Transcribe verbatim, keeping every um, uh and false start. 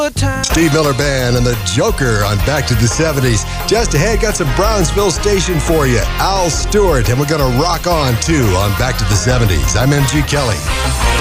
Steve Miller Band and the Joker on Back to the seventies. Just ahead, got some Brownsville Station for you. Al Stewart, and we're going to rock on, too, on Back to the seventies. I'm M G Kelly.